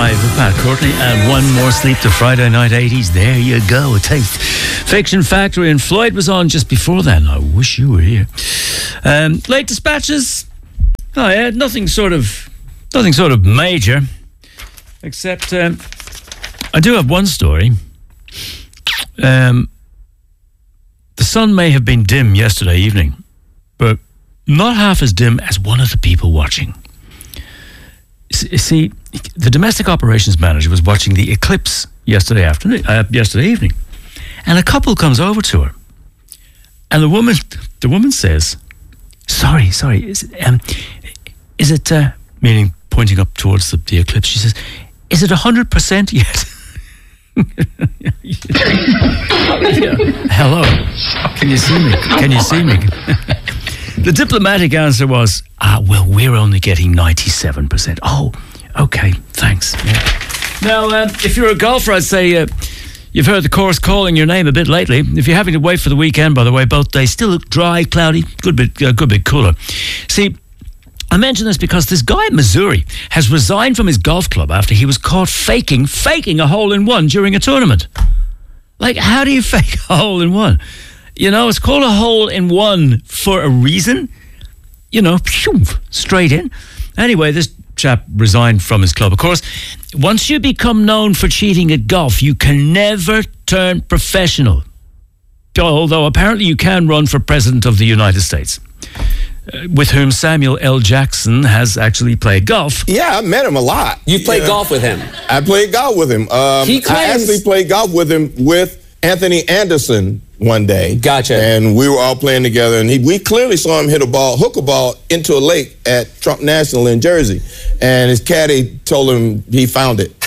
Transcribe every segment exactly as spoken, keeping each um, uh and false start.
Live with Pat Courtney and One More Sleep, the Friday night eighties. There you go, a taste. Fiction Factory, and Floyd was on just before then. I wish you were here. Um, late dispatches. Oh yeah, nothing sort of, nothing sort of major, except um, I do have one story. Um, the sun may have been dim yesterday evening, but not half as dim as one of the people watching. You see, the domestic operations manager was watching the eclipse yesterday afternoon, uh, yesterday evening, and a couple comes over to her, and the woman, the woman says, "Sorry, sorry, is it, um, is it uh, meaning pointing up towards the, the eclipse?" She says, "Is it a hundred percent yet?" Yeah. Hello, can you see me? Can you see me? The diplomatic answer was, ah, well, we're only getting ninety-seven percent. Oh, okay, thanks. Yeah. Now, um, if you're a golfer, I'd say uh, you've heard the course calling your name a bit lately. If you're having to wait for the weekend, by the way, both days still look dry, cloudy, good bit, uh, good bit cooler. See, I mention this because this guy in Missouri has resigned from his golf club after he was caught faking, faking a hole-in-one during a tournament. Like, how do you fake a hole-in-one? You know, it's called a hole-in-one for a reason. You know, straight in. Anyway, this chap resigned from his club. Of course, once you become known for cheating at golf, you can never turn professional. Although apparently you can run for President of the United States, uh, with whom Samuel L. Jackson has actually played golf. Yeah, I met him a lot. You played yeah. golf with him? I played golf with him. Um, he claims- I actually played golf with him with Anthony Anderson one day. Gotcha. And we were all playing together, and he, we clearly saw him hit a ball, hook a ball into a lake at Trump National in Jersey. And his caddy told him he found it.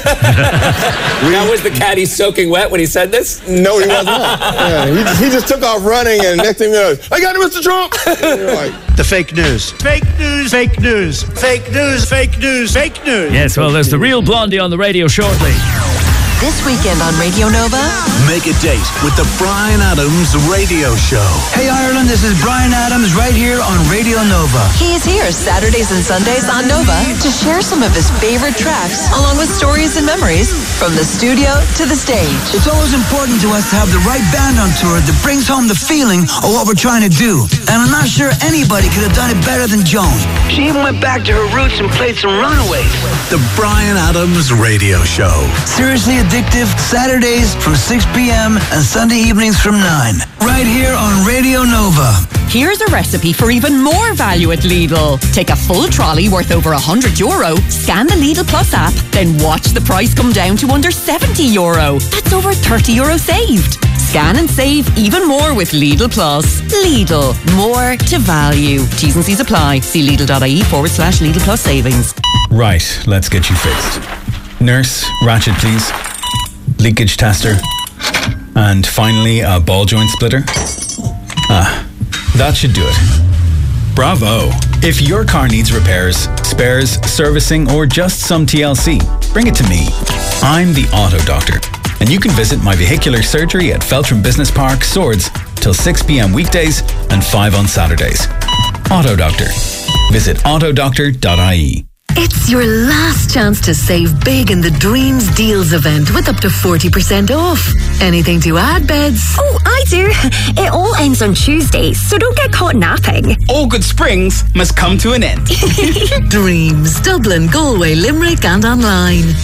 Now, was the caddy soaking wet when he said this? No, he was not. Yeah, he, just, he just took off running, and next thing you know, I got it, Mister Trump. Like, the fake news. Fake news, fake news, fake news, fake news, fake news. Yes, well, there's the real Blondie on the radio shortly. This weekend on Radio Nova, make a date with the Bryan Adams Radio Show. Hey Ireland, this is Bryan Adams right here on Radio Nova. He's here Saturdays and Sundays on Nova to share some of his favorite tracks, along with stories and memories from the studio to the stage. It's always important to us to have the right band on tour that brings home the feeling of what we're trying to do. And I'm not sure anybody could have done it better than Joan. She even went back to her roots and played some Runaways. The Bryan Adams Radio Show. Seriously Addictive, Saturdays from six p.m. and Sunday evenings from nine. Right here on Radio Nova. Here's a recipe for even more value at Lidl. Take a full trolley worth over one hundred euro, scan the Lidl Plus app, then watch the price come down to under seventy euro. That's over thirty euro saved. Scan and save even more with Lidl Plus. Lidl, more to value. T's and C's apply. See Lidl.ie forward slash Lidl Plus savings. Right, let's get you fixed. Nurse, ratchet please. Leakage tester. And finally, a ball joint splitter. Ah, that should do it. Bravo. If your car needs repairs, spares, servicing, or just some T L C, bring it to me. I'm the Auto Doctor. And you can visit my vehicular surgery at Feltram Business Park, Swords, till six p.m. weekdays and five on Saturdays. Auto Doctor. Visit auto doctor dot I E. It's your last chance to save big in the Dreams Deals event with up to forty percent off. Anything to add, Beds? Oh, I do. It all ends on Tuesday, so don't get caught napping. All good springs must come to an end. Dreams, Dublin, Galway, Limerick and online.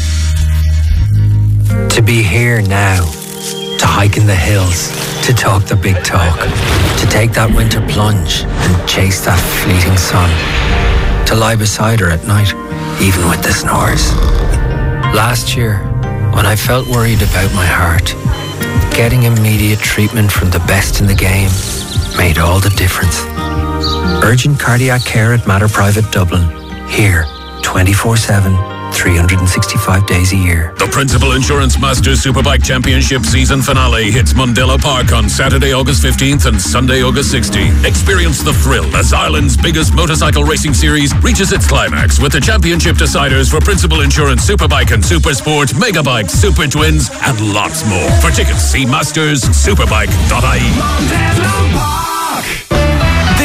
To be here now, to hike in the hills, to talk the big talk, to take that winter plunge and chase that fleeting sun. To lie beside her at night, even with the snores. Last year, when I felt worried about my heart, getting immediate treatment from the best in the game made all the difference. Urgent cardiac care at Mater Private Dublin, here twenty-four seven, three hundred sixty-five days a year. The Principal Insurance Masters Superbike Championship season finale hits Mundella Park on Saturday, August fifteenth and Sunday, August sixteenth. Experience the thrill as Ireland's biggest motorcycle racing series reaches its climax with the championship deciders for Principal Insurance Superbike and Supersport, Megabikes, Super Twins, and lots more. For tickets, see masters superbike dot I E.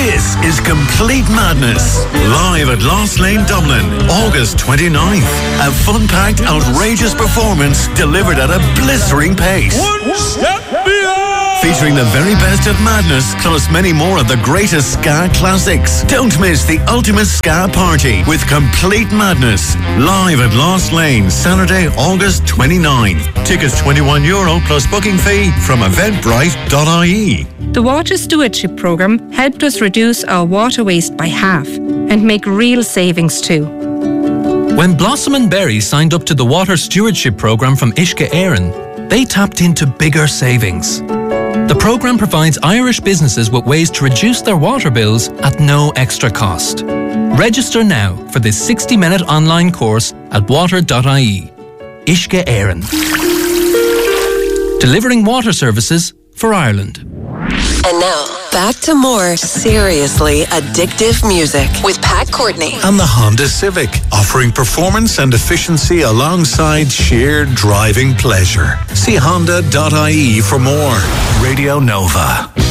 This is Complete Madness, live at Lost Lane, Dublin, August twenty-ninth. A fun-packed, outrageous performance delivered at a blistering pace. One step beyond. Featuring the very best of madness, plus many more of the greatest ska classics. Don't miss the ultimate ska party with Complete Madness, live at Lost Lane, Saturday, August twenty-ninth. Tickets twenty-one euro plus booking fee from eventbrite dot I E. The Water Stewardship Programme helped us reduce our water waste by half and make real savings too. When Blossom and Berry signed up to the Water Stewardship Programme from Uisce Éireann, they tapped into bigger savings. The programme provides Irish businesses with ways to reduce their water bills at no extra cost. Register now for this sixty-minute online course at water dot I E. Uisce Éireann. Delivering water services for Ireland. And now, back to more seriously addictive music with Pat Courtney. And the Honda Civic, offering performance and efficiency alongside sheer driving pleasure. See honda dot I E for more. Radio Nova.